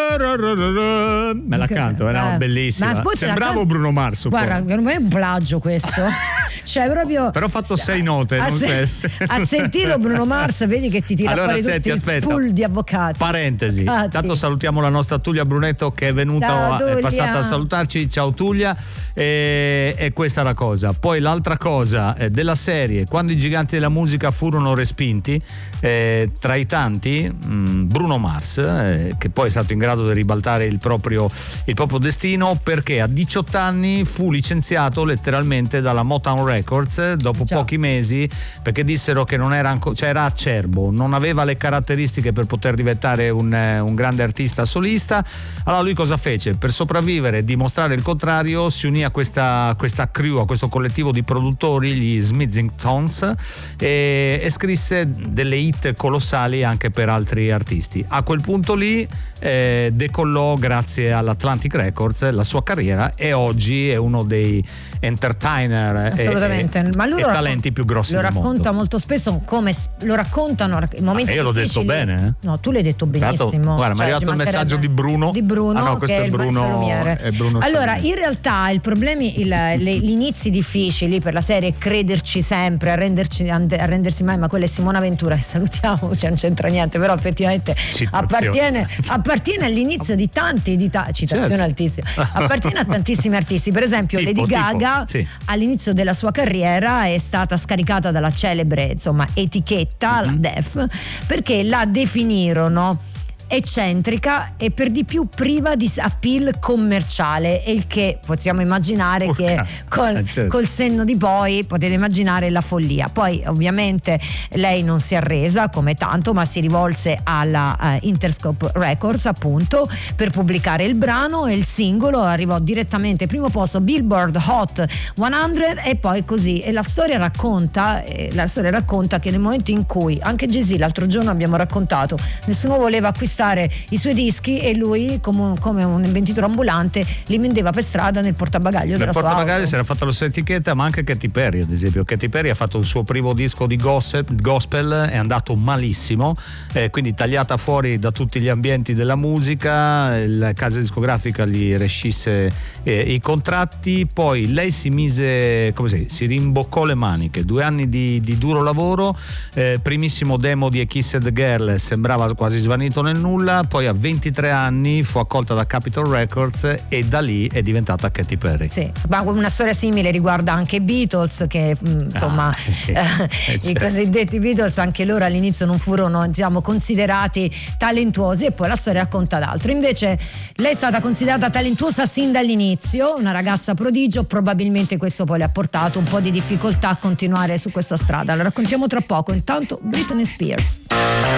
Me la canto, era bellissima. Sembravo Bruno Mars. Guarda, non è un plagio questo. Cioè proprio. Però ho fatto 6 note. A sentirlo Bruno Mars, vedi che ti tira fuori tutti il pool di avvocati. Parentesi. Intanto salutiamo la nostra Tullia Brunetto che è venuta, è passata a salutarci. Ciao Tullia. E questa è la cosa. Poi l'altra cosa della serie, quando i giganti della musica furono respinti, tra i tanti Bruno Mars, che poi è stato in grado di ribaltare il proprio destino, perché a 18 anni fu licenziato letteralmente dalla Motown Records dopo pochi mesi, perché dissero che non era era acerbo, non aveva le caratteristiche per poter diventare un grande artista solista. Allora lui cosa fece? Per sopravvivere e dimostrare il contrario si unì a questa crew, a questo collettivo di produttori, gli Smithingtons, e scrisse delle hit colossali anche per altri artisti. A quel punto lì decollò grazie all'Atlantic Records la sua carriera e oggi è uno dei entertainer ma lui e talenti più grossi del mondo. Lo racconta molto spesso, come lo raccontano i momenti io l'ho detto bene, No, tu l'hai detto benissimo. Guarda, mi è arrivato il messaggio di Bruno. No, questo è Bruno. Allora, in realtà il problema, gli inizi difficili per la serie, crederci sempre, arrendersi mai, ma quella è Simona Ventura, che salutiamo, non c'entra niente, però effettivamente appartiene all'inizio di tanti citazione altissima, appartiene a tantissimi artisti. Per esempio Lady Gaga all'inizio della sua carriera è stata scaricata dalla celebre etichetta, la Def, perché la definirono eccentrica e per di più priva di appeal commerciale, e il che possiamo immaginare che col senno di poi potete immaginare la follia. Poi ovviamente lei non si è arresa come tanto, ma si rivolse alla Interscope Records appunto per pubblicare il brano, e il singolo arrivò direttamente primo posto Billboard Hot 100, e poi così. E la storia racconta che nel momento in cui anche Jay-Z, l'altro giorno abbiamo raccontato, nessuno voleva acquistare i suoi dischi e lui come un venditore ambulante li vendeva per strada nel portabagaglio della sua auto. Nel portabagaglio si era fatta la sua etichetta, ma anche Katy Perry ad esempio. Katy Perry ha fatto il suo primo disco di gospel, è andato malissimo, quindi tagliata fuori da tutti gli ambienti della musica, la casa discografica gli rescisse i contratti, poi lei si rimboccò le maniche, 2 anni di duro lavoro, primissimo demo di A Kiss the Girl sembrava quasi svanito nel nulla, poi a 23 anni fu accolta da Capitol Records e da lì è diventata Katy Perry. Sì, ma una storia simile riguarda anche i Beatles, che i cosiddetti Beatles anche loro all'inizio non furono considerati talentuosi, e poi la storia racconta d'altro. Invece lei è stata considerata talentuosa sin dall'inizio, una ragazza prodigio, probabilmente questo poi le ha portato un po' di difficoltà a continuare su questa strada. Lo raccontiamo tra poco. Intanto Britney Spears.